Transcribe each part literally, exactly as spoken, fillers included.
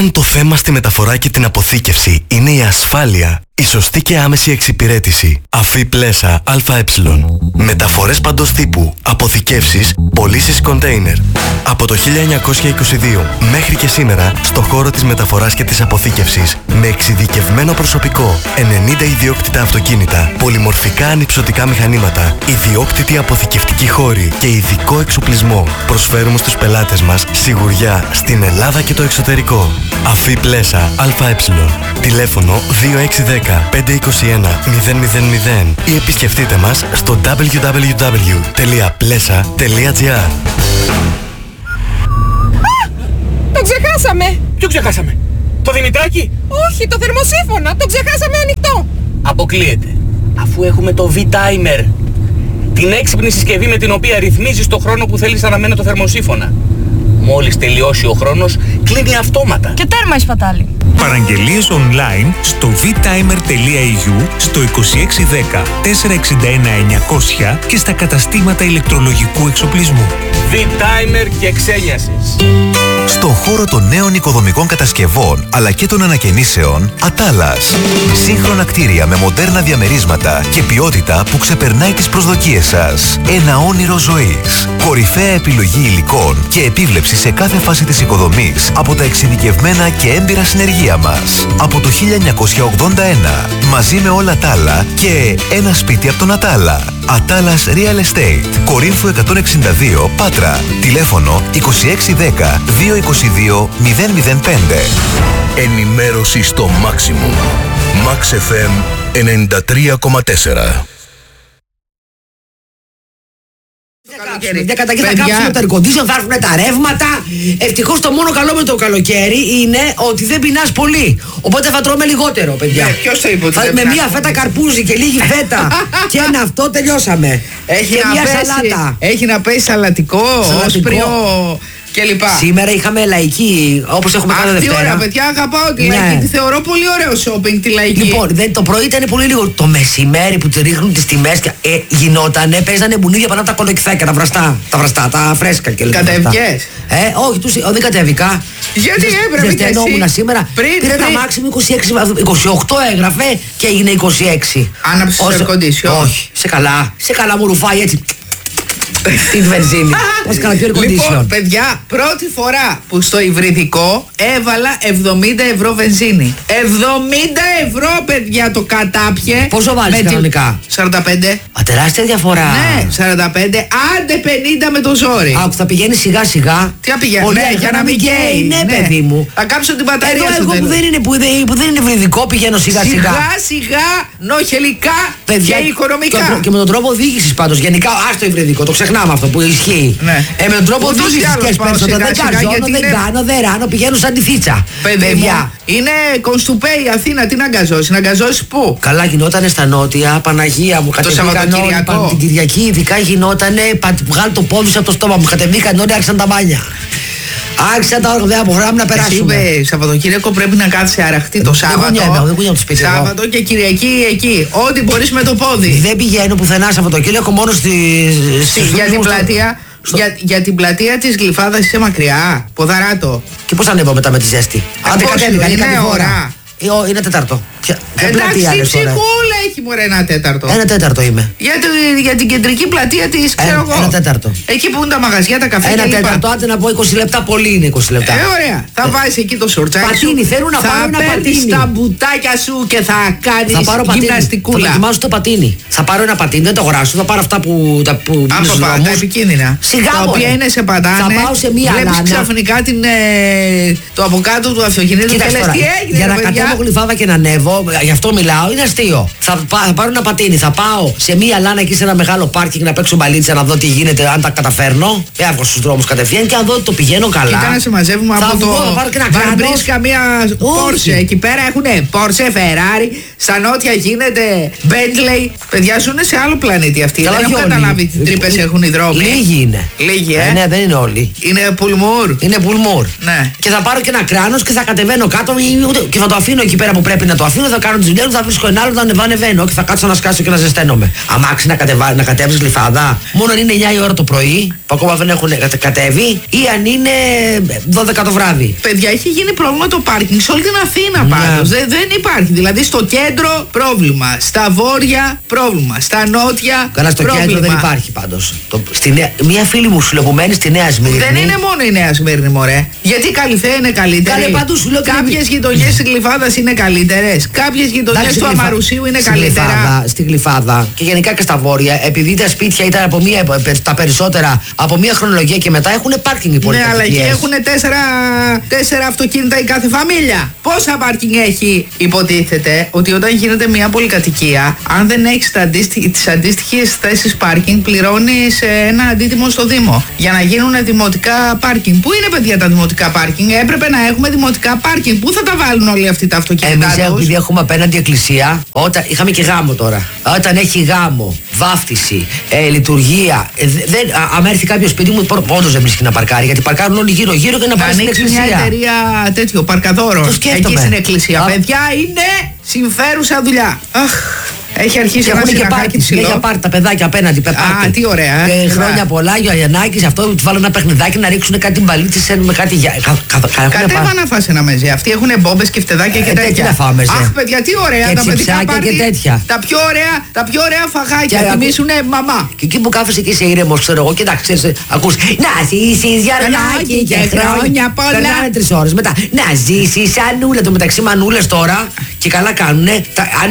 Όταν το θέμα στη μεταφορά και την αποθήκευση είναι η ασφάλεια, η σωστή και άμεση εξυπηρέτηση. Αφή Πλέσα ΑΕ. Μεταφορές παντός τύπου, αποθηκεύσεις, πωλήσεις κοντέινερ. Από το χίλια εννιακόσια είκοσι δύο μέχρι και σήμερα, στο χώρο της μεταφοράς και της αποθήκευσης, με εξειδικευμένο προσωπικό, ενενήντα ιδιόκτητα αυτοκίνητα, πολυμορφικά ανυψωτικά μηχανήματα, ιδιόκτητη αποθηκευτική χώρη και ειδικό εξοπλισμό, προσφέρουμε στους πελάτες μας σιγουριά στην Ελλάδα και το εξωτερικό. Αφή Πλέσα ΑΕ. Τηλέφωνο δύο έξι ένα μηδέν πέντε είκοσι ένα μηδέν μηδέν μηδέν ή επισκεφτείτε μας στο double-u double-u double-u τελεία πλέσα τελεία τζι άρ. Το ξεχάσαμε! Ποιο ξεχάσαμε? Το Δημητράκι? Όχι, το θερμοσύφωνα! Το ξεχάσαμε ανοιχτό! Αποκλείεται. Αφού έχουμε το V-Timer. Την έξυπνη συσκευή με την οποία ρυθμίζεις το χρόνο που θέλεις να αναμένει το θερμοσύφωνα. Μόλις τελειώσει ο χρόνος, κλείνει αυτόματα. Και τέρμα η σπατάλη. Παραγγελίες online στο β-timer τελεία ι γιου, στο είκοσι έξι δέκα τετρακόσια εξήντα ένα εννιακόσια και στα καταστήματα ηλεκτρολογικού εξοπλισμού. V-Timer και ξένιασης. Στον χώρο των νέων οικοδομικών κατασκευών αλλά και των ανακαινήσεων, Ατάλας. Σύγχρονα κτίρια με μοντέρνα διαμερίσματα και ποιότητα που ξεπερνάει τις προσδοκίες σας. Ένα όνειρο ζωής. Κορυφαία επιλογή υλικών και επίβλεψη σε κάθε φάση της οικοδομής από τα εξειδικευμένα και έμπειρα συνεργεία μας. Από το χίλια εννιακόσια ογδόντα ένα, μαζί με όλα τα άλλα και ένα σπίτι από τον Ατάλα. Ατάλας Real Estate, Κορίνθου εκατόν εξήντα δύο, Πάτρα. Τηλέφωνο είκοσι έξι δέκα διακόσια είκοσι δύο μηδέν μηδέν πέντε. Ενημέρωση στο Maximum. Max εφ εμ ενενήντα τρία κόμμα τέσσερα. Δεν καταγγεί, θα κάψουν το air condition, θα έρθουν τα ρεύματα. Ευτυχώς το μόνο καλό με το καλοκαίρι είναι ότι δεν πεινάς πολύ. Οπότε θα τρώμε λιγότερο, παιδιά. Ναι, ποιος το είπε ότι θα, δεν με πεινάς μία πολύ. φέτα καρπούζι και λίγη φέτα και ένα αυτό τελειώσαμε. Έχει και να μία πέσει, σαλάτα. Έχει να πέσει σαλατικό, Σαλατικό. όσπριο και λοιπά. Σήμερα είχαμε λαϊκή, όπως έχουμε κάθε Αυτή Δευτέρα. ωραία, παιδιά, αγαπάω τη Ναι. λαϊκή. Τη θεωρώ πολύ ωραίο shopping τη λαϊκή. Λοιπόν, δεν, το πρωί ήταν πολύ λίγο. Το μεσημέρι που τη ρίχνουν τις τιμές και ε, γινότανε, παίζανε μπουνίδια πάνω από τα κολοκυθάκια, τα βραστά, τα βραστά, τα φρέσκα και λοιπά. Κατέβηκες? Ε, όχι, τους, ο, δεν κατέβηκα. Γιατί έπρεπε και εσύ. σήμερα. Πριν, Πήρε πριν. τα μάξιμου είκοσι έξι, είκοσι οκτώ έγραφε και έγινε είκοσι έξι. Άναψες Όσο- air condition? Όχι, σε καλά, σε καλά μου ρουφάει έτσι. Την βενζίνη. Πώς καλά πιο air condition. Λοιπόν, παιδιά, πρώτη φορά που στο υβριδικό έβαλα εβδομήντα ευρώ βενζίνη. εβδομήντα ευρώ, παιδιά, το κατάπιε. Πόσο βάλεις με τη- κανονικά? σαράντα πέντε. Α, τεράστια διαφορά. Ναι, σαράντα πέντε, άντε πενήντα με το ζόρι. Α, που θα πηγαίνει σιγά σιγά. Τι θα πηγαίνει, Πολύ, ναι, για να μην καίει. Ναι, παιδί μου. Θα κάψω την μπαταρία Εδώ στο εγώ που τέλος. δεν είναι, που δεν, που δεν είναι βρυδικό πηγαίνω σιγά σιγά. Σιγά σιγά, νοχελικά Παιδιά, και οικονομικά. Και, και με τον τρόπο οδήγηση πάντως. Γενικά, άστο υβριδικό, το ξεχνάμε αυτό που ισχύει. Ναι. Ε, με τον τρόπο Ούτως ή οδήγηση άλλως και πάω περισσότερο. σιγά Δεν σιγά, καρζώνω, γιατί δεν είναι- κάνω, δεν ράνω, πηγαίνω σαν τη θίτσα. Παιδί μου, είναι κονστουπέ η Αθήνα, τι να αγκαζώσει, να αγκαζώσει πού? Καλά γινότανε στα νότια, Παναγία μου, κατεβήκαν όλοι, Σαββατοκυριακό. πα- την Κυριακή ειδικά γινότανε, πα- βγάλει το πόδι σου από το στόμα μου, κατεβήκαν όλοι, άρχισαν τα μπάνια. Άρχισαν τα όργανα από γράμμα να Εσύ περάσουμε. είπε Σαββατοκύριακο πρέπει να κάθεσαι αραχτή το Σάββατο. κουνιέμαι, δεν κουνιέμαι το σπίτι εγώ. Σάββατο και Κυριακή εκεί. Ό,τι μπορείς με το πόδι. Δεν πηγαίνω πουθενά Σαββατοκύριακο, μόνο στη, Στη- για, την πλατεία, για, για την πλατεία της Γλυφάδας είσαι μακριά. Ποδαράτο. Και πώς ανέβω μετά με τη ζέστη. Άντε πώς, κατέβηκα, είναι είναι ώρα. ώρα. Ε, ο, είναι τέταρτο. Ποια, ποια Εντάξει, πλατεία η λες τώρα? ψυχούλα έχει μωρέ ένα τέταρτο. Ένα τέταρτο είμαι. Για, το, για την κεντρική πλατεία της, ξέρω Ένα- εγώ. ένα τέταρτο. Εκεί που είναι τα μαγαζιά, τα καφέ Ένα και λοιπά. τέταρτο, άντε να πω είκοσι λεπτά, πολύ είναι είκοσι λεπτά. Ε, ωραία. Θα βάζεις εκεί το σορτσάκι Πατίνι, σου. θέλω να πάρω ένα Θα παίρνεις πατίνι. τα μπουτάκια σου και θα κάνεις Θα πάρω πατίνι. Θα γυμναστικούλα. δοκιμάσω το πατίνι. Θα πάρω ένα πατίνι, δεν το αγοράσω. Θα πάρω αυτά που. Τα, που είναι στους Από τα δρόμους. επικίνδυνα. Σιγά, τα μωρέ. οποία είναι σε πατάνε. Θα πάω σε μία Βλέπεις λάνα. ξαφνικά την, ε, το από κάτω του αυτοκινήτου και Κοίταξε λες τώρα, τι έγινε, για ρε να παιδιά. κατέβω Γλυφάδα και να ανέβω, γι' αυτό μιλάω, είναι αστείο. Θα, πά- θα πάρω ένα πατίνι, θα πάω σε μία λάνα εκεί σε ένα μεγάλο πάρκινγκ να παίξω μπαλίτσα να δω τι γίνεται, αν τα καταφέρνω. Δεν άβγω στους δρόμους κατευθείαν και αν δω ότι το πηγαίνω καλά. Κοίτα να σε μαζεύουμε θα από βγω, το θα πάρω και ένα κράνος. Βαρμπρίσκα μία Porsche. Εκεί πέρα έχουνε Porsche, Ferrari. Στα νότια γίνεται Bentley. Παιδιά ζουν σε άλλο πλανήτη αυτοί. Καλά, Δεν έχω όχι όλοι. καταλάβει τι τρύπες έχουν οι δρόμοι. Λίγοι είναι. Λίγοι, ε. Ε, ναι, δεν είναι όλοι. Είναι πουλμούρ. Είναι πουλμούρ. Ναι. Και θα πάρω και ένα κράνος και θα κατεβαίνω κάτω ή ούτε- και θα το αφήνω εκεί πέρα που πρέπει να το αφήνω. Θα κάνω τις δουλειές μου, θα βρίσκω ένα άλλο, θα ανεβαίνω. κάνω και θα κάτσω να σκάσω και να ζεσταίνομαι. Αμάξι να, κατεβα... να κατέβει γλυφάδα, μόνο αν είναι εννιά η ώρα το πρωί, που ακόμα δεν έχουν κατέβει, ή αν είναι δώδεκα το βράδυ. Παιδιά, έχει γίνει πρόβλημα το πάρκινγκ σε όλη την Αθήνα πάντως. Δεν, δεν υπάρχει. Δηλαδή στο κέντρο πρόβλημα, στα βόρεια πρόβλημα, στα νότια. Καλά, στο πρόβλημα. κέντρο δεν υπάρχει πάντως. Το... Νέα... Μία φίλη μου συλλογουμένη στη Νέα Σμύρνη. Δεν είναι μόνο η Νέα Σμύρνη, μωρέ. Γιατί η Καλυθέα είναι καλύτερη. Καλέ, πάντως, λέω, κάποιες γειτονιές της Γλυφάδας είναι καλύτερες. Κάποιες γειτονιές του Αμαρουσίου είναι στη καλύτερα. Γλυφάδα, στη Γλυφάδα και γενικά και στα βόρεια, επειδή τα σπίτια ήταν από μία, τα περισσότερα από μία χρονολογία και μετά έχουν πάρκινγκ οι πολυκατοικίες. Ναι, αλλά εκεί έχουν τέσσερα, τέσσερα αυτοκίνητα η κάθε φαμίλια. Πόσα πάρκινγκ έχει? Υποτίθεται ότι όταν γίνεται μια πολυκατοικία, αν δεν έχεις τις αντίστοιχες θέσεις πάρκινγκ, πληρώνεις ένα αντίτιμο στο Δήμο για να γίνουν δημοτικά πάρκινγκ. Πού είναι, παιδιά, τα δημοτικά πάρκινγκ? Έπρεπε να έχουμε δημοτικά πάρκινγκ. Πού θα τα βάλουν όλοι αυτοί τα αυτοκίνητα? Εμείς, επειδή έχουμε απέναντι εκκλησία, όταν είχαμε και γάμο τώρα. Όταν έχει γάμο, βάφτιση, ε, λειτουργία, ε, δεν, α, άμα έρθει κάποιο σπίτι μου, όντως δεν βρίσκει να παρκάρει, γιατί παρκάρουν όλοι γύρω-γύρω και να πάνε στην εκκλησία. Μια εταιρεία τέτοιο παρκαδόρο εκεί στην εκκλησία. Α, παιδιά, είναι συμφέρουσα δουλειά. Αχ. Έχει αρχίσει και να έχουν και πάρτι, για πάρτι τα παιδάκια απέναντι. Α, τι ωραία. Και χρόνια πολλά, Γιωαννάκης, αυτό του βάλω ένα παιχνιδάκι να ρίξουν κάτι μπαλίτσες με κάτι. Κατέβα να φας ένα μεζέ. Αυτοί έχουν μπόμπες και φτεδάκια και τέτοια. Να φάμε. Αχ, παιδιά, τι ωραία τα παιδικά πάρτι. Τα πιο ωραία, τα πιο ωραία φαγάκια. Θυμίσουνε μαμά. Και εκεί που κάθεσαι εκεί είσαι ήρεμος, ξέρω εγώ, κοιτάξτε, ακούς. Να ζήσεις Γιωαννάκη και χρόνια πολλά. Περνάνε τρεις ώρες μετά. Να ζήσεις Ανούλα. Το μεταξύ μανούλες τώρα και καλά κάνουνε.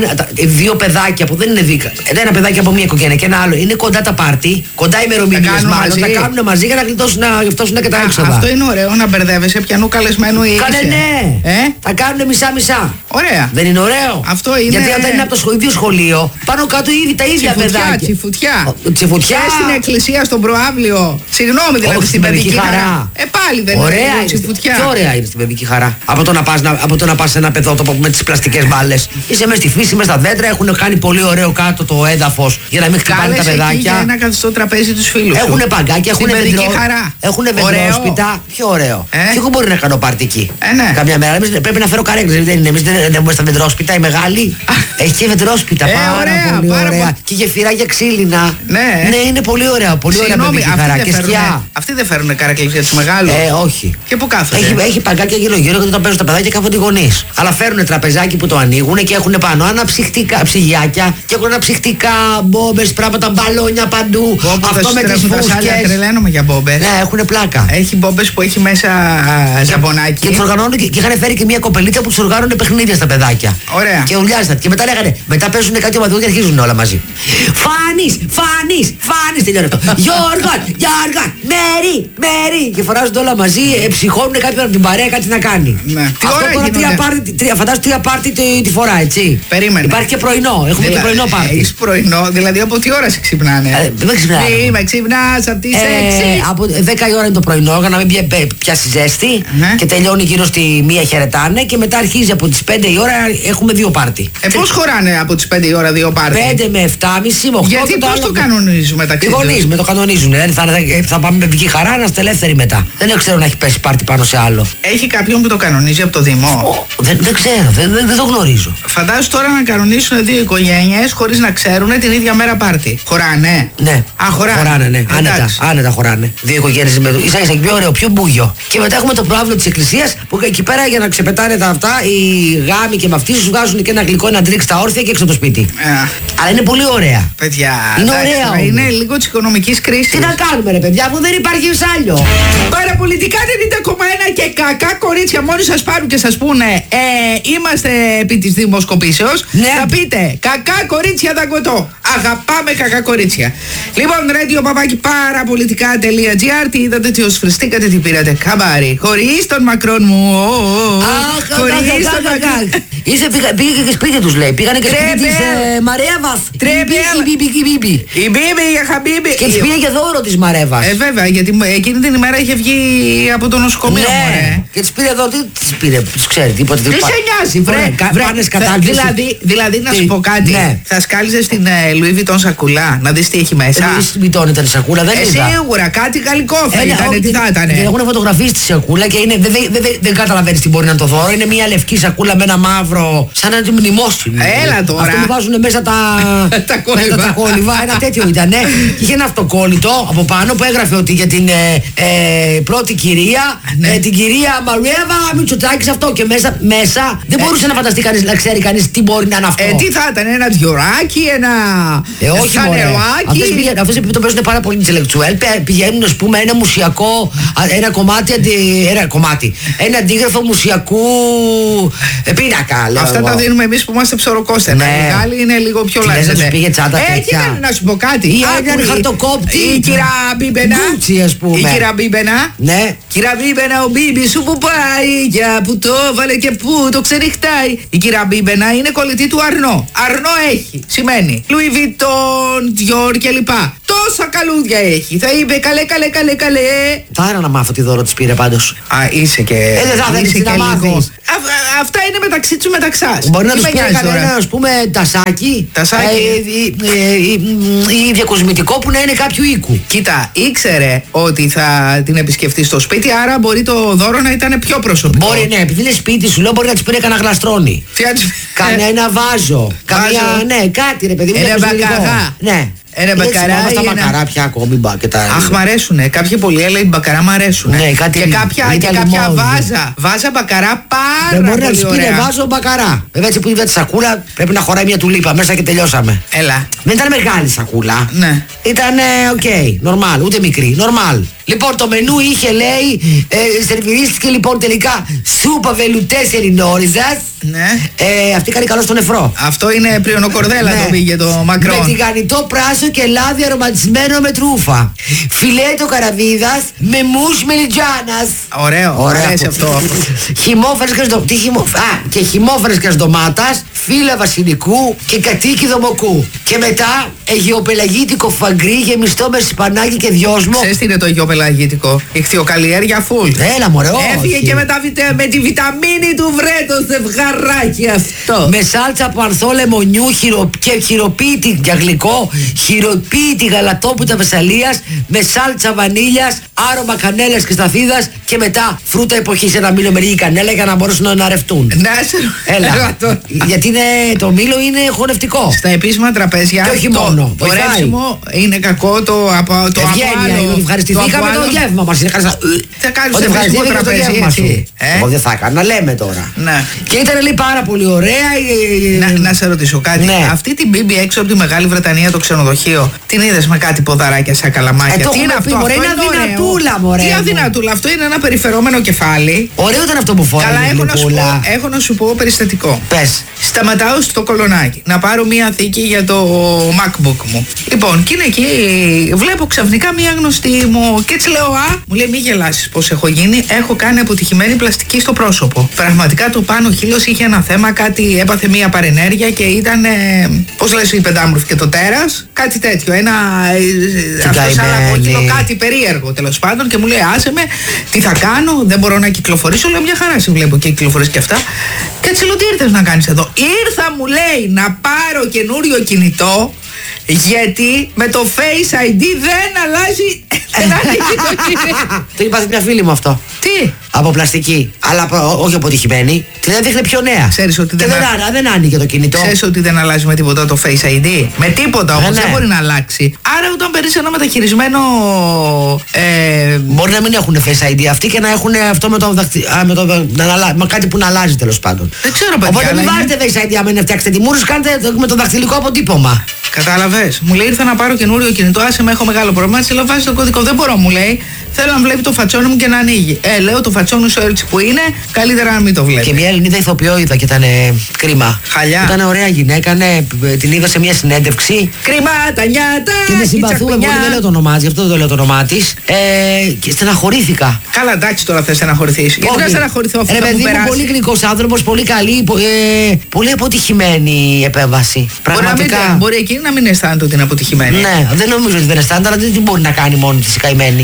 Δύο παιδάκια που δεν είναι δίκα. Ένα παιδάκι από μία οικογένεια και ένα άλλο είναι κοντά τα πάρτι, κοντά ημερομηνίες μάλλον. Τα κάνουν μαζί για να γλιτώσουν και τα έξοδα. Αυτό είναι ωραίο να μπερδεύεσαι πιανού καλεσμένου ή. Κάνε ναι! Ε? Θα κάνουν μισά-μισά. Ωραία. Δεν είναι ωραίο? Αυτό είναι. Γιατί όταν είναι από το ίδιο σχολείο, πάνω κάτω ήδη τα ίδια παιδάκια. Τσιφουτιά. Τσιφουτιά. Και στην εκκλησία, στον προάβλιο. Συγγνώμη, δηλαδή όχι, στην παιδική χαρά. χαρά. Ε, πάλι δεν ωραία είναι τσιφουτιά. Πιο ωραία είναι στην παιδική χαρά. Από το να πας, από το να πας σε ένα παιδότοπο με τις πλαστικές μπάλες. Είσαι μέσα στη φύση, μέσα στα δέντρα, έχουν κάνει πολύ ωραίο κάτω το έδαφος για να μην χτυπάνε τα παιδάκια. Για να κάθεσαι στο τραπέζι τους φίλους. Έχουν παγκάκια, έχουν χαρά. Έχουν βεντρόσπιτα. Πιο ωραίο. Ε? Και εγώ μπορεί να κάνω πάρτι εκεί. Ε, ναι. Καμιά μέρα εμείς πρέπει να φέρω καρέκλες. Δεν είναι, εμείς δεν έχουμε στα βεντρόσπιτα, η μεγάλη. Έχει και βεντρόσπιτα. Ε, πάρα ωραία, πολύ πάρα ωραία. Πο... Και γεφυράκια ξύλινα. Ναι. Ναι, είναι πολύ ωραία. Πολύ ωραία παιδική χαρά. Και σκιά. Αυτοί δεν φέρουν καρέκλες για τους μεγάλους. Ε, όχι. Και πού κάθονται? Έχει, έχει παγκάκια γύρω-γύρω και όταν παίζουν τα παιδάκια κάθονται οι γονείς. Αλλά φέρουν τραπεζάκι που το ανοίγουν και έχουν πάνω αναψυχτικά ψυγιάκια και έχουν αναψυχτικά μπόμπες, πράγματα, μπαλόνια παντού. Μπόμπες, αυτό με τις φούσκες. Τρελαίνομαι για μπόμπες. Ναι, έχουν πλάκα. Έχει μπόμπες που έχει μέσα ζαμπονάκι. Και τους οργανώνουν και, και είχαν φέρει και μια κοπελίτσα που τους οργάνωνε παιχνίδια στα παιδάκια. Ωραία. Και ουλιάζαν. Και μετά λέγανε, μετά παίζουν κάτι ομαδικό και αρχίζουν όλα μαζί. Φάνης, Φάνης, Φάνης, τελειώνει αυτό. Γιώργο, Γιώργο, Μέρι, Μέρι. Και φωνάζουν όλα μαζί, ε, ψυχώνουν κάποιον από την παρέα κάτι να κάνει. Ναι. Τι αυτό ώρα τώρα τρία πάρτι, τρία, φαντάζομαι τρία πάρτι τη, τη φορά, έτσι. Περίμενε. Υπάρχει και πρωινό, έχουμε Δηλα... και πρωινό πάρτι. Έχεις πρωινό, δηλαδή από τι ώρα σε ξυπνάνε? Ε, δεν ξυπνάνε. Μη με ξυπνάς από τις ε, έξι. Από δέκα η ώρα είναι το πρωινό, για να μην πια, πιάσει ζέστη. Ναι. Και τελειώνει γύρω στη μία χαιρετάνε και μετά αρχίζει από τις πέντε η ώρα έχουμε δύο πάρτι. Ε, πώς χωράνε από τις πέντε η ώρα δύο πάρτι? πέντε με εφτά και μισή με οκτώ. Γιατί πώς το, το κανονίζουν μεταξύ τους? Οι γονείς με το κανονίζουν. Δηλαδή θα, θα πάμε με παιδική χαρά να είστε ελεύθεροι μετά. Δεν ξέρω να έχει πέσει πάρτι πάνω σε άλλο. Έχει κάποιον που το κανονίζει από το Δήμο? Ο, δεν, δεν ξέρω, δεν, δεν, δεν το γνωρίζω. Φαντάζομαι τώρα να κανονίσουν δύο οικογένειες χωρίς να ξέρουν την ίδια μέρα πάρτι. Χωράνε? Ναι. Α, χωράνε. Χωράνε, ναι. Άνετα, άνετα χωράνε. Δύο οικογένειες με ίσα ίσα πιο ωραίο, πιο μπούγιο. Και μετά έχουμε το πρόβλημα της εκκλησίας που εκεί πέρα για να ξεπετάνε τα αυτά οι γάμοι και με αυτοί σου βγάζουν και ένα γλυκό, ένα τρίξ στα όρθια και έξω το σπίτι. Yeah. Αλλά είναι πολύ ωραία. Παιδιά, είναι ωραία. Είναι λίγο της οικονομικής κρίσης. Τι να κάνουμε, ρε παιδιά, αφού δεν υπάρχει σάλιο. Παραπολιτικά ενενήντα κόμμα ένα και κακά κορίτσια μόνοι σας πάρουν και σας πούνε ε, είμαστε επί της δημοσκοπήσεως. Ναι. Θα πείτε κακά κορίτσια δαγκωτό. Αγαπάμε κακά κορίτσια. Λοιπόν, radio παπάκι παραπολιτικά.gr. Τι είδατε, τι ως φριστήκατε, τι πήρατε? Καμάρι. Χωρίς τον Μακρόν μου. Αχ, χωρίς τον Μακρόν. Είσαι πήγε και σπίτι τους λέει. Πήγανε και σπίτι της Μαρέα Βαθ. η Μπίμπι. Η Μπίμπι, η Χαμπίμπι. Και τη πήγε και δώρο τη Μαρέβα. Ε, βέβαια, γιατί εκείνη την ημέρα είχε βγει από το νοσοκομείο. Ναι. Και τη πήρε εδώ, τι τη πήρε, του ξέρει τίποτα. Τι σε νοιάζει, βρε. Πάνε κατάκτηση. Δηλαδή, δηλαδή να σου πω κάτι. Ναι. Θα σκάλιζε στην Λουί Βιτόν σακούλα, να δει τι έχει μέσα. Λουί Βιτόν ήταν η σακούλα, δεν είναι. Σίγουρα, κάτι γαλλικό θα ήταν. Τι θα ήταν. Έχουν φωτογραφίσει τη σακούλα και είναι, δεν, δεν, δεν, δεν καταλαβαίνει τι μπορεί να το δώρο. Είναι μια λευκή σακούλα με ένα μαύρο, σαν ένα μνημόσυνο. Έλα τώρα. Αυτό που βάζουν μέσα τα, τα κόλυβα. τα κόλυβα. Ένα τέτοιο ήταν. Ναι. Και είχε ένα αυτοκόλλητο από πάνω που έγραφε ότι για την ε, ε, πρώτη κυρία, ναι. ε, την κυρία Μαρέβα Μητσοτάκη αυτό. Και μέσα, μέσα δεν μπορούσε ε, να φανταστεί κανείς, να ξέρει κανεί τι μπορεί να είναι αυτό. Ε, τι θα ήταν, ένα διοράκι, ένα. Ε, όχι, μωρέ. Αυτές επειδή το παίζουν πάρα πολύ intellectual, πηγαίνουν, ας πούμε, ένα μουσιακό, ένα κομμάτι, ένα κομμάτι, ένα αντίγραφο μουσιακού πίνακα. Αυτά τα δίνουμε εμείς που είμαστε ψωροκόστενα. Ναι. Οι Γάλλοι είναι λίγο πιο λάζε. Δεν πήγε τσάντα τέτοια. Έτσι ήταν, να σου πω κάτι. Ή έναν χαρτοκόπτη. Η κυρία Μπίμπενα. Γκούτσι, ας πούμε. Η κυρία Μπίμπενα. Ναι. Κυρία Μπίμπενα, ο Μπίμπι σου που πάει, για που το βάλε και που το ξενυχτάει. Η κυρία Μπίμπενα είναι κολλητή του Αρνό. Αρνό έχει. Σημαίνει Λουί Βιτόν, Διόρ κλπ. Τόσα καλούδια έχει. Θα είπε καλέ, καλέ, καλέ, καλέ. Θα ήθελα να μάθω τι δώρο της πήρε πάντως. Α, είσαι και. Ε, δεν θα είσαι και λίγο. Αυτά είναι μεταξύ του μεταξάς. Μπορεί να τους πήρε κανένα, ας πούμε, τασάκι. Τασάκι. Ή διακοσμητικό που να είναι κάποιου οίκου. Κοίτα, ήξερε ότι θα την επισκεφτεί στο σπίτι, άρα μπορεί το δώρο να ήταν πιο προσωπικό. Μπορεί, ναι, επειδή είναι σπίτι σου, λέω μπορεί να της πήρε κανένα γλαστρόνι. Κανένα βάζο. Καμία, ναι, κάτι ρε παιδί μου. Ένα μπακαρά. Ναι. Ένα μπακαρά. Στα μπακαρά πια ακόμη μπα και τα. Αχ, μ' αρέσουνε. Κάποιοι πολλοί έλεγαν μπακαρά μ' αρέσουνε. Ναι, κάτι και κάποια, και κάποια βάζα. Βάζα μπακαρά πάρα πολύ. Μπορεί να του πήρε βάζο μπακαρά. Βέβαια έτσι που είδα τη σακούλα πρέπει να χωράει μια τουλίπα μέσα και τελειώσαμε. Έλα. Δεν ήταν μεγάλη σακούλα. Ναι. Ήταν οκ, νορμάλ, ούτε μικρή, νορμάλ. Λοιπόν, το μενού είχε, λέει, ε, σερβιρίστηκε λοιπόν τελικά σούπα βελουτές Ελληνόριζας. Ναι. Ε, αυτή κάνει καλό στον νεφρό. Αυτό είναι πριονοκορδέλα, ναι. Το πήγε το Μακρόν. Με τηγανιτό πράσο και λάδι αρωματισμένο με τρούφα. Φιλέτο καραβίδας με μους μελιτζάνας. Ωραίο, ωραίο αυτό. Χυμόφρεσκας ντο... Τι χυμο... Α, και χυμόφρεσκας ντομάτας, φύλλα βασιλικού και κατοίκι δομοκού. Και μετά αιγαιοπελαγίτικο φαγκρί γεμιστό με σπανάκι και δυόσμο. Ξέρεις τι είναι το αιγαιοπελαγίτικο? Ιχθυοκαλλιέργεια φουλ. Έλα μωρέ, όχι. Έφυγε και με, τα, με τη βιταμίνη του βρε το ζευγαράκι αυτό. Με σάλτσα από ανθό λεμονιού χειρο, και χειροποίητη για γλυκό, χειροποίητη γαλατόπουτα Βεσσαλίας με σάλτσα βανίλιας, άρωμα κανέλας και σταφίδας και μετά φρούτα εποχής, ένα μήλο με λίγη κανέλα για να μπορέσουν να αναρρευτούν. Να σε Έλα. Γιατί είναι, το μήλο είναι χορευτικό. Στα επίσημα τραπέζια και όχι μόνο. Το, το ρεύσιμο είναι κακό, το από το Ευγένεια, ευχαριστηθήκαμε το, το γεύμα μας. Είναι καλά. Θα κάνεις το επίσημο τραπέζι έτσι. Εγώ δεν θα έκανα, λέμε τώρα. Ναι. Και ήταν λέει πάρα πολύ ωραία. Να, να σε ρωτήσω κάτι. Ναι. Αυτή την Μπίμπι έξω από τη Μεγάλη Βρετανία, το ξενοδοχείο, την είδες με κάτι ποδαράκια σαν καλαμάκια? Ε, τι είναι αυτό? Μωρέ, είναι αδυνατούλα, μωρέ. Τι αδυνατούλα, αυτό είναι ένα περιφερόμενο κεφάλι. Ωραίο ήταν αυτό που φοράει. Καλά, έχω να, σου πω, έχω να σου πω περιστατικό. Πες. Σταματάω στο κολονάκι να πάρω μία θήκη για το MacBook μου. Λοιπόν, και είναι εκεί, βλέπω ξαφνικά μία γνωστή μου και έτσι λέω, α, μου λέει, μη γελάσεις πως έχω γίνει. Έχω κάνει αποτυχημένη πλαστική στο πρόσωπο. Πραγματικά το πάνω χείλος είχε ένα θέμα, κάτι έπαθε μία παρενέργεια και ήταν, πώς λες, η πεντάμορφη και το τέρας, κάτι τέτοιο. Ένα. Αυτό σαν απόκειτο, κάτι περίεργο τέλος πάντων. Και μου λέει, άσε με, τι θα κάνω, δεν μπορώ να κυκλοφορήσω. Λέω, μια χαρά σε βλέπω και κυκλοφορείς και αυτά. Και έτσι λέω, τι ήρθες να κάνεις εδώ? Ήρθα, μου λέει, να πάρω καινούριο κινητό, γιατί με το Face άι ντι δεν αλλάζει. Το είπα μια φίλη μου αυτό. Τι? Από πλαστική, αλλά όχι αποτυχημένη. Την έδειχνε πιο νέα. Ξέρεις ότι και δεν, δεν, α... δεν άνοιγε το κινητό. Ξέρεις ότι δεν αλλάζει με τίποτα το Face άι ντι? Με τίποτα όμως, ναι. Δεν μπορεί να αλλάξει. Άρα όταν παίρνεις ένα μεταχειρισμένο. Ε... Μπορεί να μην έχουν Face άι ντι αυτοί και να έχουν αυτό με το, δαχτι... α, με το... να... με κάτι που να αλλάζει τέλος πάντων. Δεν ξέρω, παιδιά. Οπότε μην βάζετε Face άι ντι άμα είναι φτιάξετε τιμούρους, κάντε με το δαχτυλικό αποτύπωμα. Κατάλαβες. Μου λέει, ήρθα να πάρω καινούριο κινητό, άσε με, έχω μεγάλο πρόβλημα. Έτσι λέω, βάζει το κωδικό. Δεν μπορώ, μου λέει. Θέλω να βλέπει το φατσόνι μου και να ανοίγει. Ε, λέω, το φατσόνι σου έτσι που είναι, καλύτερα να μην το βλέπει. Και μια Ελληνίδα ηθοποιό είδα και ήταν ε, κρίμα. Χαλιά. Ήταν ωραία γυναίκα, ναι, την είδα σε μια συνέντευξη. Κρίμα, τα νιάτα. Και με συμπαθούμε πολύ, δεν λέω το όνομά της, γι' αυτό δεν το λέω το όνομά της. Ε, και στεναχωρήθηκα. Καλά, εντάξει, τώρα θες να στεναχωρηθείς. Γιατί να στεναχωρηθώ αυτό? Ρε παιδί μου, πολύ γλυκός άνθρωπος, πολύ καλή, ε, πολύ αποτυχημένη η επέμβαση. Πραγματικά. Μπορεί, μπορεί εκείνη να μην αισθάνεται ότι είναι αποτυχημένη. Ναι, δεν νομίζω ότι δεν αισθάνεται, αλλά δεν την μπορεί να κάνει μόνη της η καημένη.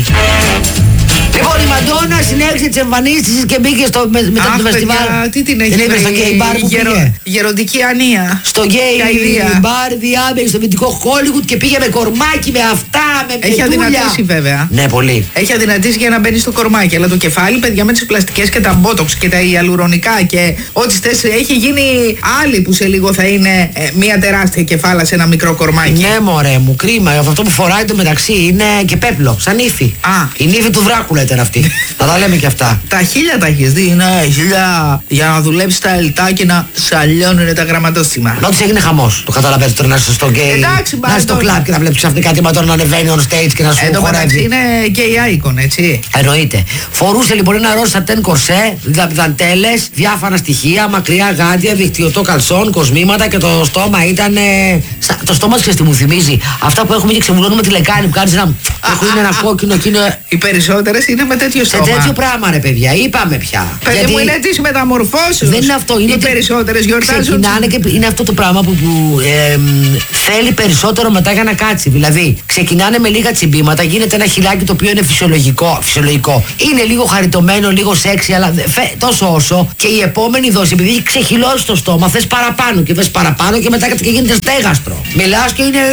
Λοιπόν, η Μαντόνα συνέχισε τις εμφανίσεις και μπήκε στο, με, μετά Αχ, το φεστιβάλ. παιδιά, τι την έχει δεν είπε στο γκέι μπαρ που γερο, πήγε. Γεροντική ανία. Στο γκέι μπαρ διάμεση στο δυτικό Χόλιγουτ και πήγε με κορμάκι, με αυτά, με Έχει πετούλια. αδυνατήσει βέβαια. Ναι, πολύ. Έχει αδυνατήσει για να μπαίνει στο κορμάκι. Αλλά το κεφάλι, παιδιά, με τις πλαστικές και τα μπότοξ και τα ιαλουρονικά και ό,τι στες, έχει γίνει άλλη που σε λίγο θα είναι ε, μια τεράστια κεφάλα σε ένα μικρό κορμάκι. Ναι, μωρέ μου, κρίμα. Αυτό που φοράει το μεταξύ είναι και πέπλο, σαν ύφη. Α. Η νύφη του Δράκουλα ήταν αυτή. Να τα λέμε και αυτά. Τα χίλια τα έχεις δει, είναι χίλια για να δουλέψει τα ελτά και να σαλιώνουν τα γραμματόστιμα. Νότις έγινε χαμός. Το καταλαβαίνετε τώρα να είσαι στο γκέι. Εντάξει, να είσαι στο κλαμπ και να βλέπεις ξαφνικά τη Μαντόνα να ανεβαίνει on stage και να σου Εν τω μεταξύ χορεύει. είναι gay icon, έτσι. Εννοείται. Φορούσε λοιπόν ένα ροζ σατέν κορσέ, δαντέλες, διάφανα στοιχεία, μακριά γάντια, δικτυωτό καλσόν, κοσμήματα και το στόμα ήταν. Ε, στα, το στόμα ξέρεις τι μου θυμίζει. Αυτά που έχουμε και ξεβουλώνουμε τη λεκάνη που κάνεις ένα. Έχουν ένα κόκκινο και είναι. Οι περισσότερες είναι με τέτοιο Σε στόμα. τέτοιο πράγμα, ρε παιδιά, είπαμε πια. Παιδί Γιατί μου, είναι τις μεταμορφώσεις. δεν είναι αυτό. Είναι οι ότι περισσότερες γιορτάζουν. ξεκινάνε και είναι αυτό το πράγμα που, που ε, θέλει περισσότερο μετά για να κάτσει. Δηλαδή, ξεκινάνε με λίγα τσιμπήματα, γίνεται ένα χιλάκι το οποίο είναι φυσιολογικό. φυσιολογικό. Είναι λίγο χαριτωμένο, λίγο σεξι, αλλά φε, τόσο όσο. Και η επόμενη δόση, επειδή έχει ξεχυλώσει το στόμα, θες παραπάνω και θες παραπάνω και μετά και γίνεται στέγαστρο. Μιλάς και είναι.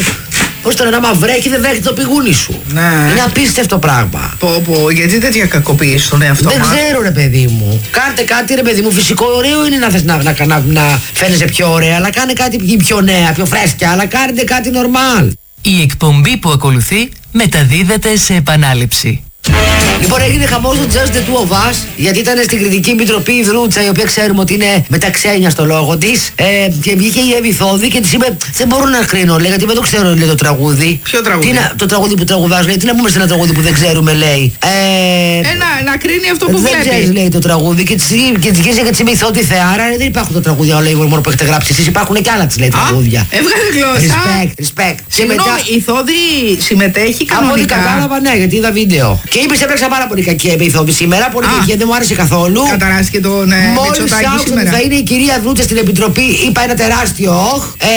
Πώς το λένε, άμα βρέχει δεν δέχεται το πηγούνι σου. Ναι. Είναι απίστευτο πράγμα. Πω, πω, γιατί τέτοια κακοποίηση στον εαυτό Δεν μας. ξέρω, ρε παιδί μου. Κάντε κάτι, ρε παιδί μου. Φυσικό ωραίο είναι να θες να, να, να, να φαίνεσαι πιο ωραία, αλλά κάνε κάτι πιο νέα, πιο φρέσκια, αλλά κάντε κάτι normal. Η εκπομπή που ακολουθεί μεταδίδεται σε επανάληψη. Λοιπόν, έγινε χαμός το Just the Two of Us, γιατί ήταν στην κριτική επιτροπή η Δρούτσα, η οποία ξέρουμε ότι είναι μεταξένια στο λόγο τη. Ε, και βγήκε η Εύη Θόδη και τη είπε: δεν μπορώ να κρίνω, λέει, γιατί δεν το ξέρω, λέει το τραγούδι. Ποιο τραγούδι? Τι να, το τραγούδι που τραγουδάς, λέει, τι να πούμε σε ένα τραγούδι που δεν ξέρουμε, λέει. Ε, Ε, να, να κρίνει αυτό που δεν βλέπει. ξέρεις, λέει, το τραγούδι και τη γύρισε και τη είπε: η Θόδη Θεάρα, δεν υπάρχουν τα τραγούδια όλα μόνο που έχετε γράψει εσείς, υπάρχουν και άλλα, τη λέει, τραγούδια. Έβγαλε γλώσσα. Respect, respect. Συγγνώμη, η Θόδη συμμετέχει Από ό,τι κανονικά. κατάλαβα, ναι, γιατί είδα βίντεο. Και είπε: έπαιξα πάρα πολύ κακή επίθοδη σήμερα, πολύ κακή, δεν μου άρεσε καθόλου. Καταράστηκε τον ε, Μόλις Μητσοτάκη άκουσα ότι σήμερα. θα είναι η κυρία Δρούτσα στην επιτροπή, είπα ένα τεράστιο όχ. Ε,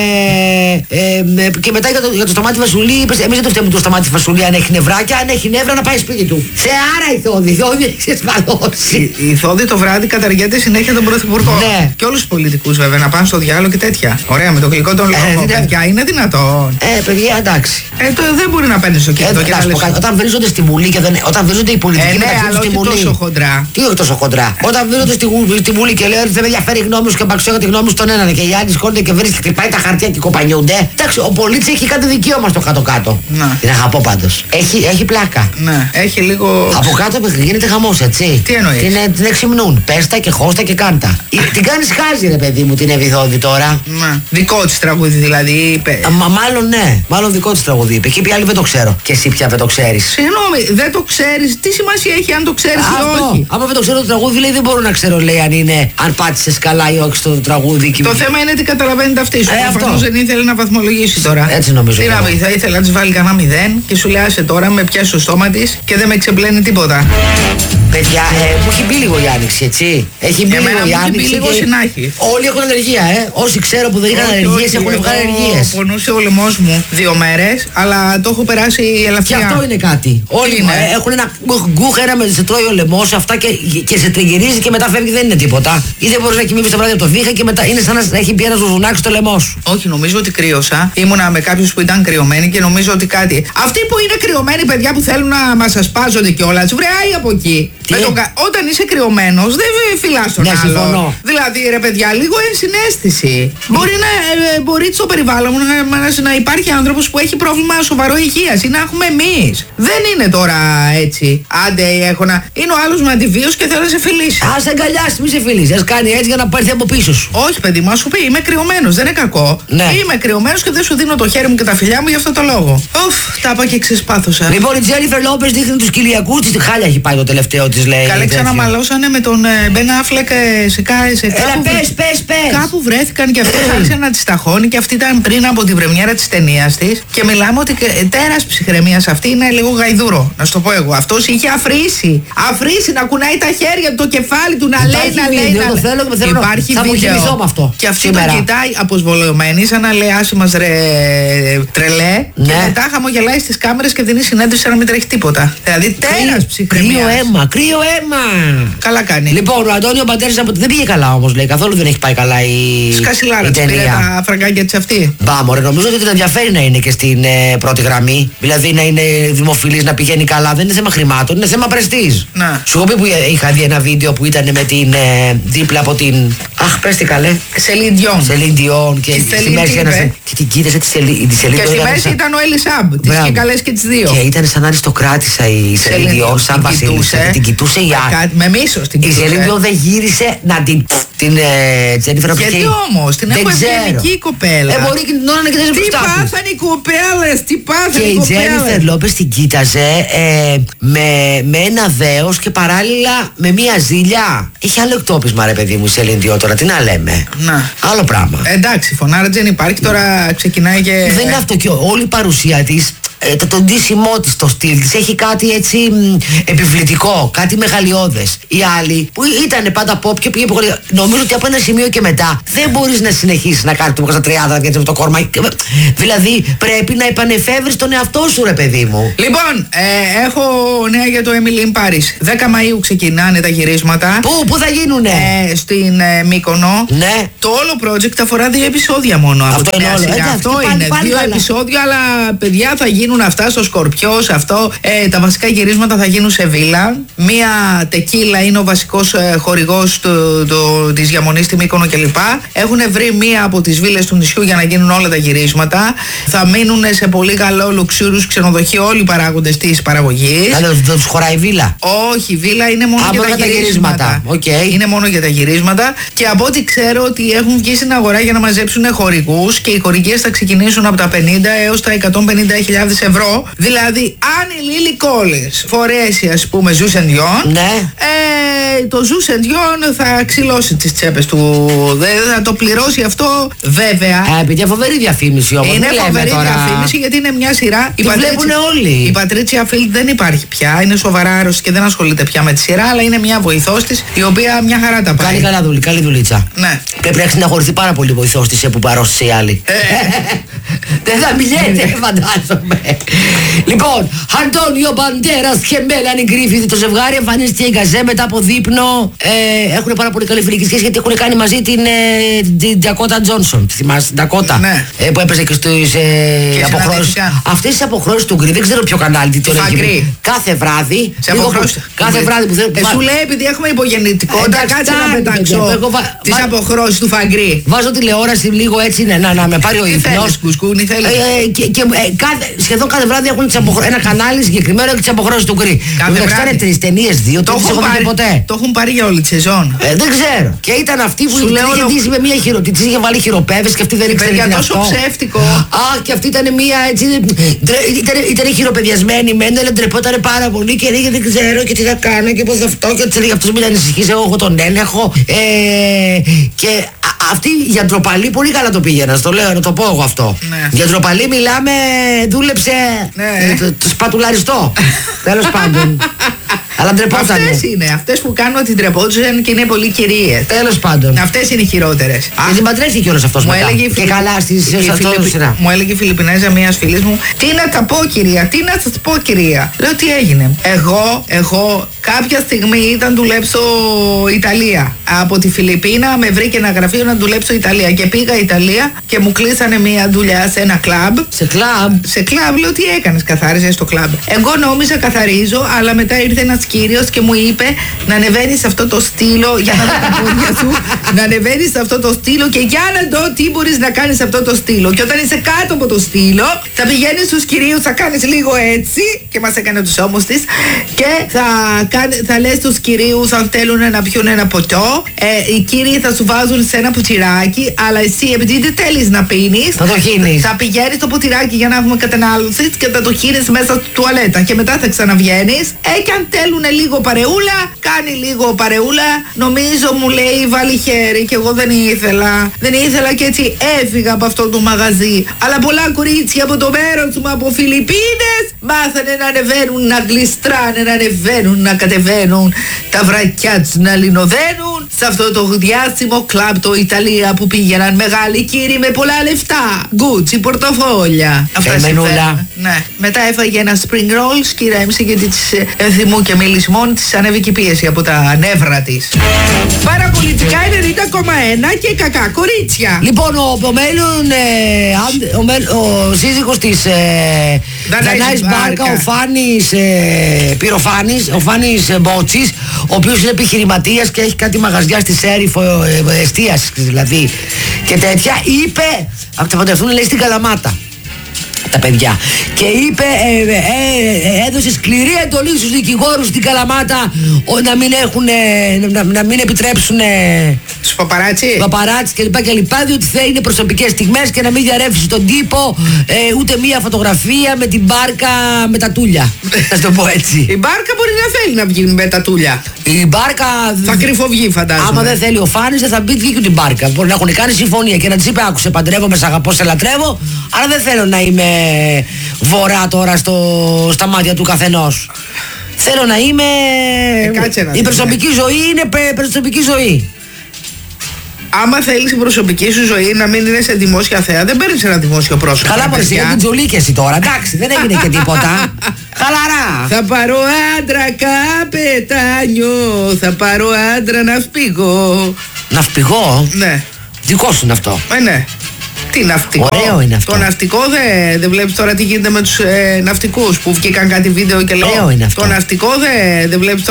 ε, ε, και μετά για το, για το Σταμάτη Βασουλή, είπε: εμείς δεν το φταίμε το Σταμάτη Βασουλή αν έχει νευράκια, αν έχει νεύρα να πάει σπίτι του. Σε άρα η Θόδη, η Θόδη έχει ξεσπαλώσει. Η, η Θόδη το βράδυ καταργέται συνέχεια τον Πρωθυπουργό. Ναι. Και όλους τους πολιτικούς βέβαια να πάνε στο διάλογο και τέτοια. Ωραία, με το γλυκό των λόγων. δεν- Παιδιά, είναι δυνατόν. Ε, παιδιά, εντάξει. Ε, το, δεν μπορεί να παίρνει στο Ε, κινητό και να να σου πω λες. κάτι, όταν βρίζονται στη Βουλή και δεν, όταν βρίζονται οι πολιτικοί Ε, ναι, μεταξύ αλλά τους στη όχι Βουλή. τόσο χοντρά. Τι όχι τόσο χοντρά. Όταν βρίζονται στη, Βου- στη Βουλή και λέει ότι δεν με ενδιαφέρει η γνώμη σου και μπαξιόγα τη γνώμη σου τον έναν και οι άλλοι σηκώνονται και βρίσκει και χτυπάει τα χαρτιά και κοπανιούνται. Εντάξει, ο πολίτης έχει κάτι δικαίωμα στο κάτω-κάτω. Να. Την αγαπώ πάντως. Έχει, έχει πλάκα. Ναι, έχει λίγο. Από κάτω γίνεται χαμός, έτσι. Τι εννοείς? Την, την εξυμνούν. Πέστα και χώστα και κάντα. Ε, την κάνεις χάζι, ρε παιδί μου, την Ευηδόδη τώρα. Ναι. Δικό τη τραγούδι δηλαδή είπε. Α, Μα μάλλον ναι. Μάλλον δικό της τραγούδι είπε. Και είπε άλλη δεν το ξέρω. Και εσύ πια δεν το ξέρεις. Συγγνώμη, δεν το ξέρει. Τι σημασία έχει αν το ξέρει ή Αυτό. όχι. Άμα δεν το ξέρω το τραγούδι, λέει δεν μπορώ να ξέρω, λέει, αν είναι, αν πάτησες καλά ή όχι στο τραγούδι. Και... Το θέμα είναι τι καταλαβαίνει αυτή σου. Ε, αυτό. Προφανώς δεν ήθελε να βαθμολογήσει τώρα. Έτσι νομίζω Τι και να εγώ. πει, θα ήθελε να τη βάλει κανένα μηδέν και σου λέει άσε τώρα με πιάσει το στόμα τη και δεν με ξεπλένει τίποτα. Παιδιά, ε, μου έχει μπει λίγο η άνοιξη, έτσι. Έχει μπει Εμένα λίγο μου η έχει μπει άνοιξη. λίγο και συνάχη. όλοι έχουν αλλεργία, ε. Όσοι ξέρω που δεν είχαν αλλεργίες έχουν βγάλει αλλεργίες. Πονούσε ο λαιμός μου δύο μέρες, αλλά το έχω περάσει Και ελαφριά. αυτό είναι κάτι. Όλοι είναι? ε, έχουν ένα γκουχ, ένα με σε τρώει ο λαιμός, αυτά και, και σε τριγυρίζει και μετά φεύγει, δεν είναι τίποτα. Ή δεν μπορείς να κοιμήσεις το βράδυ από το βήχα και μετά είναι σαν να έχει μπει ένα ζουζουνάκι στο λαιμό σου. Όχι, νομίζω ότι κρύωσα. Ήμουνα με κάποιους που ήταν κρυωμένοι και νομίζω ότι κάτι. Αυτοί που είναι κρυωμένοι, παιδιά που θέλουν να μας ασπάζονται κιόλας, βρεάει από εκεί. Τι? Με το κα- Όταν είσαι κρυωμένος, δεν φυλάς τον Ναι, άλλο. συμφωνώ. Δηλαδή, ρε παιδιά, λίγο ενσυναίσθηση. Μπορεί, να, ε, μπορεί στο περιβάλλον μου να, να, να υπάρχει άνθρωπος που έχει πρόβλημα σοβαρό υγείας ή να έχουμε εμείς. Δεν είναι τώρα έτσι. Άντε, έχω να. Είναι ο άλλος με αντιβίωση και θέλω να σε φιλήσει. Α σε αγκαλιάσει, μη σε φιλήσει. Α κάνει έτσι για να πάρθει από πίσω σου. Όχι, παιδί μου, ας σου πει, είμαι κρυωμένος, δεν είναι κακό. Ναι. Είμαι κρυωμένος και δεν σου δίνω το χέρι μου και τα φιλιά μου για αυτό το λόγο. Οφ, τα είπα και ξεσπάθωσα. Λοιπόν, η Τζένιφερ Λόπες δείχνει του κοιλιακούς της. Χάλια έχει πάει το τελευταίο τη της λέει. Καλά, ξαναμαλώσανε με τον Μπεν Αφλεκ σε κάτι. Έλα, πες, πες, πες. Κάπου βρέθηκαν και αυτός άρχισε να τις ταχώνει και αυτή ήταν πριν από την πρεμιέρα της ταινίας της. Και μιλάμε ότι τέρας ψυχραιμίας αυτή είναι λίγο γαϊδούρο. Να σου το πω εγώ. Αυτός είχε αφρίσει. Αφρίσει να κουνάει τα χέρια του, το κεφάλι του, να λέει, να λέει. Να... Το θέλω, το θέλω, υπάρχει θα βίντεο. Με αυτό. Και αυτή τον κοιτάει αποσβολωμένη, σαν να λέει άσε μας ρε τρελέ. Ναι. Και μετά χαμογελάει στις κάμερες και δίνει συνέντευξη να μην τρέχει τίποτα. Δηλαδή τέρας ψυχραιμίας. Κρύο αίμα, κρύο αίμα. Καλά κάνει. Λοιπόν, ο Αντώνιο Μπαντέρης από... δεν πήγε καλά όμως, λέει. Καθόλου δεν έχει πάει καλά η, Σκασιλάρα, η ταινία. πήρε τα φραγκάκια της αυτή. Μπα, μωρέ, νομίζω ότι την ενδιαφέρει να είναι και στην ε, πρώτη γραμμή. Δηλαδή να είναι δημοφιλής, να πηγαίνει καλά. Δεν είναι θέμα χρημάτων, είναι θέμα πρεστίζ. Σου έχω πει που είχα δει ένα βίντεο που ήταν με την ε, δίπλα από την. Αχ, πες τι καλέ. Σελίν Διόν. Σελίν Διόν και στη μέση ένα. Και την κοίτασε τη Σελίν. Και στη μέση ήταν ο Έλλη Σαμπ. Τις είχε καλές και τις δύο. Και ήταν σαν αριστοκράτησα η Σελίν Διόν, σαν βασίλισσα. Την κοιτούσε η άλλη. Με μίσος την κοιτούσε. Η Σελίν Διόν δεν γύρισε να την. Την Τζένιφερ Λόπες. Γιατί όμως, την έχω ευγενική η κοπέλα. Ε, μπορεί και την ώρα να κοιτάζει μπροστά της. Τι πάθανε οι κοπέλες, τι πάθανε οι κοπέλες. Και η Τζένιφερ Λόπες την κοίταζε ε, με, με ένα δέος και παράλληλα με μία ζήλια. Είχε άλλο εκτόπισμα ρε παιδί μου η Σελίν Διόν τώρα, τι να λέμε. Να. Άλλο πράγμα. Ε, εντάξει, φωνάρα δεν υπάρχει, τώρα ξεκινάει και... Δεν είναι αυτό και όλη η παρουσία της. Ε, το, το ντύσιμό της, το στυλ της έχει κάτι έτσι μ, επιβλητικό, κάτι μεγαλειώδες. Η άλλη που ήταν πάντα pop και πήγε πολύ. Νομίζω ότι από ένα σημείο και μετά δεν μπορείς να συνεχίσεις να κάνεις το που στα τριάντα γιατί με το κόρμα. Δηλαδή πρέπει να επανεφεύρεις τον εαυτό σου, ρε παιδί μου. Λοιπόν, ε, έχω νέα για το Emily in Paris. δέκα Μαΐου ξεκινάνε τα γυρίσματα. Πού, πού θα γίνουνε? Ε, στην ε, Μύκονο. Ναι. Το όλο project αφορά δύο επεισόδια μόνο. Αυτό από είναι όλο. Ε, αυτό πάλι, είναι πάλι, δύο πάλι, επεισόδια, αλλά παιδιά θα γίνουν αυτά στο Σκορπιός. Αυτό. Ε, τα βασικά γυρίσματα θα γίνουν σε βίλα. Μία τεκίλα είναι ο βασικός ε, χορηγός του, του, της διαμονής στη Μύκονο κλπ. Έχουν βρει μία από τις βίλες του νησιού για να γίνουν όλα τα γυρίσματα. Θα μείνουν σε πολύ καλό λουξούρους ξενοδοχείο όλοι οι παράγοντες της παραγωγής. Αλλά δεν τους χωράει βίλα? Όχι, η βίλα είναι μόνο Α, για τα, τα γυρίσματα. Okay. Είναι μόνο για τα γυρίσματα. Και από ό,τι ξέρω ότι έχουν βγει στην αγορά για να μαζέψουν χορηγούς και οι χορηγίες θα ξεκινήσουν από τα πενήντα έως τα εκατόν πενήντα χιλιάδες ευρώ. Δηλαδή, αν η Λίλι Κόλλινς φορέσει, ας πούμε, Ζουσεντιόν, ναι. ε, το Ζουσεντιόν θα ξυλώσει τις τσέπες του. Δεν θα το πληρώσει αυτό, βέβαια. Α, παιδιά, φοβερή διαφήμιση όμως. Είναι φοβερή τώρα. διαφήμιση γιατί είναι μια σειρά. Τη βλέπουν όλοι. Η Πατρίτσια Φίλτ δεν υπάρχει πια. Είναι σοβαρά άρρωστη και δεν ασχολείται πια με τη σειρά, αλλά είναι μια βοηθός της η οποία μια χαρά τα πάει. Κάνει καλά δουλειά, καλή δουλίτσα. Ναι. Πρέπει να συναχωρηθεί πάρα πολύ βοηθός της που παρώστησε η άλλη. Δεν θα μιλιέται, φαντάζομαι. Λοιπόν, Αντώνιο Μπαντέρας και Μέλανη Γκρίφιθ, το ζευγάρι εμφανίστηκε η Γκαζέ μετά από δείπνο. Ε, έχουν πάρα πολύ καλή φιλική σχέση γιατί έχουν κάνει μαζί την, ε, την Ντακότα Τζόνσον. Τη θυμάσαι, την Ντακότα. Ναι. Ε, που έπαιζε και στις ε, αποχρώσεις. Αυτές τις αποχρώσεις του Γκρι, δεν ξέρω ποιο κανάλι τι το λέει. Κάθε βράδυ. Σε αποχρώσεις. Κάθε βράδυ που θέλει. Ε, σου λέει επειδή έχουμε υπογεννητικότητα, κάτσε να πετάξω τις αποχρώσεις του Φαγκρί. Βάζω τηλεόραση λίγο έτσι να, να με πάρει ο ύπνος. Κουσκούνι θέλει. Ε, και, και ε, κάθε, σχεδόν κάθε βράδυ έχουν τις αποχρο... ένα κανάλι συγκεκριμένο και τις αποχρώσεις του Γκρι. Κάθε βράδυ. Κάνε τρεις ταινίες, δύο, το έχουν πάρει ποτέ. Το έχουν πάρει για όλη τη σεζόν. Ε, δεν ξέρω. Και ήταν αυτή που την είχε ντύσει με μία χειρο... Της είχε βάλει χειροπέδες και αυτή δεν ήξερε τι είναι τόσο αυτό. ψεύτικο. Α, και αυτή ήταν μία έτσι. Ήταν, ήταν χειροπεδιασμένη, μέντε, ντρεπότανε πάρα πολύ και έλεγε δεν ξέρω και τι θα κάνω και πώς αυτό. Και της έλεγε αυτός μην ανησυχείς, εγώ έχω τον έλεγχο. Ε, και α, αυτή για ντροπαλή πολύ καλά το πήγαινα. Στο λέω, να το πω εγώ αυτό. Ναι. Για ντροπαλή μιλάμε, δούλεψε ναι. το, το σπατουλαριστό. Τέλος πάντων. Αλλά ντρεπότανε. Αυτές είναι, αυτές που κάνουν ότι ντρεπόντουσαν και είναι πολύ κυρίες. Τέλος πάντων. Αυτές είναι οι χειρότερες. Γιατί παντρεύτηκε κιόλας αυτός μου μετά. Έλεγε και Φιλιπ... καλά στη σειρά. Μου έλεγε η Φιλιππινέζα μιας φίλης μου, τι να τα πω κυρία, τι να σας πω κυρία. Λέω τι έγινε. Εγώ, εγώ κάποια στιγμή ήταν δουλέψω Ιταλία. Από τη Φιλιππίνα με βρήκε ένα γραφείο να δουλέψω Ιταλία. Και πήγα Ιταλία και μου κλείσανε μια δουλειά σε ένα κλαμπ. Σε κλαμπ. Σε κλαμπ, λέω τι έκανες, καθάριζες στο κλαμπ. Εγώ νόμιζα καθαρίζω, αλλά μετά ήρθε ένας κύριος και μου είπε να ανεβαίνεις σε αυτό το στήλο για να δω τα πόδια σου. Να ανεβαίνεις σε αυτό το στήλο και για να δω τι μπορείς να κάνεις σε αυτό το στήλο. Και όταν είσαι κάτω από το στήλο, θα πηγαίνεις στους κυρίους, θα κάνεις λίγο έτσι. Και μας έκανε τους ώμους της. Και θα κάνε, θα λες τους κυρίους αν θέλουν να πιούν ένα ποτό. Ε, οι κύριοι θα σου βάζουν σε ένα ποτηράκι, αλλά εσύ επειδή δεν θέλεις να πίνεις, θα το χύνεις. Θα πηγαίνεις στο ποτηράκι για να έχουμε κατανάλωση και θα το χύνεις μέσα στη τουαλέτα. Και μετά θα ξαναβγαίνεις. Ε, και αν θέλουν λίγο παρεούλα, κάνει λίγο παρεούλα. Νομίζω μου λέει βάλει χέρι και εγώ δεν ήθελα. Δεν ήθελα και έτσι έφυγα από αυτό το μαγαζί. Αλλά πολλά κορίτσια από το μέρος μου, από Φιλιππίνες, μάθανε να ανεβαίνουν, να γλιστράνε, να ανεβαίνουν, να κατεβαίνουν, τα βρακιά τους να λινοδένουν σε αυτό το διάσημο κλαμπ το Ιταλία που πήγαιναν μεγάλοι κύριοι με πολλά λεφτά. Γκούτσι, πορτοφόλια. Αυτά συμβαίνουν. Ναι. Μετά έφαγε ένα spring rolls και ηρέμησε γιατί της θυμού και μιλισμών της ανέβηκε πίεση από τα νεύρα της. Παραπολιτικά ενενήντα κόμμα ένα και κακά κορίτσια. Λοιπόν, ο, ο μέλλον, ε, ο, μέλ, ο σύζυγος της ε, Δανάης Μπάρκα, ο Φάνης ε, Πυροφάνης, ο Φάνης ε, Μπότσης, ο οποίος είναι επιχειρηματίας και έχει κάτι μαγαζιά στη Σέριφο, ε, εστίασης δηλαδή και τέτοια, είπε, από τα παντρευτούν λέει στην Καλαμάτα τα παιδιά. Και είπε, ε, ε, ε, έδωσε σκληρή εντολή στους δικηγόρους στην Καλαμάτα ο, να μην έχουν, ε, να, να μην επιτρέψουν ε, στους παπαράτσι παπαράτσι και λοιπά και λοιπά, διότι θα είναι προσωπικές στιγμές και να μην διαρρεύσει στον τύπο ε, ούτε μία φωτογραφία με την μπάρκα με τα τούλια. Θα το πω έτσι. Η μπάρκα μπορεί να θέλει να βγει με τα τούλια. Η μπάρκα θα κρυφοβγεί, φαντάζομαι. Άμα δεν θέλει ο Φάνης, δεν θα μπει βγει και την μπάρκα. Μπορεί να έχουν κάνει συμφωνία και να της είπε: άκουσε, παντρεύομαι, σ' αγαπώ, σε λατρεύω, αλλά δεν θέλω να είμαι βορρά τώρα στο, στα μάτια του καθενός. Θέλω να είμαι. Ε, η προσωπική ζωή είναι προσωπική ζωή. Άμα θέλεις η προσωπική σου ζωή να μην είναι σε δημόσια θέα, δεν παίρνεις ένα δημόσιο πρόσωπο. Καλά, μωρέ, για την τζολή και εσύ τώρα. Εντάξει, δεν έγινε και τίποτα. Χαλαρά. Θα πάρω άντρα καπετάνιο, θα πάρω άντρα ναυπηγό. Ναυπηγό? Ναι. Δικό σου είναι αυτό. Ε, ναι. Τι ναυτικό. Ωραίο είναι αυτό. Το ναυτικό δεν δε βλέπεις τώρα τι γίνεται με τους ε, ναυτικούς που βγήκαν κάτι βίντεο και λέω. Ωραίο είναι αυτό. Το ναυτικό δεν δε βλέπεις